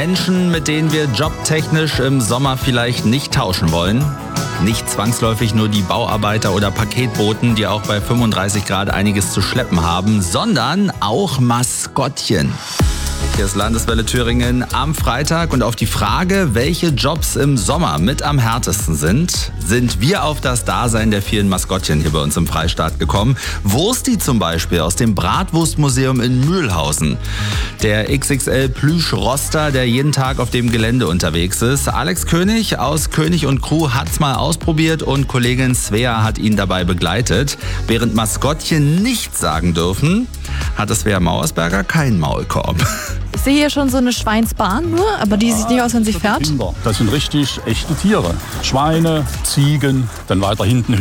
Menschen, mit denen wir jobtechnisch im Sommer vielleicht nicht tauschen wollen. Nicht zwangsläufig nur die Bauarbeiter oder Paketboten, die auch bei 35 Grad einiges zu schleppen haben, sondern auch Maskottchen. Hier ist Landeswelle Thüringen am Freitag und auf die Frage, welche Jobs im Sommer mit am härtesten sind wir auf das Dasein der vielen Maskottchen hier bei uns im Freistaat gekommen. Wursti zum Beispiel aus dem Bratwurstmuseum in Mühlhausen. Der XXL-Plüsch-Roster, der jeden Tag auf dem Gelände unterwegs ist. Alex König aus König & Crew hat's mal ausprobiert und Kollegin Svea hat ihn dabei begleitet. Während Maskottchen nichts sagen dürfen, hatte Svea Mauersberger keinen Maulkorb. Ich sehe hier schon so eine Schweinsbahn nur, aber die sieht nicht aus, wenn sie fährt. Das sind richtig echte Tiere. Schweine, Ziegen, dann weiter hinten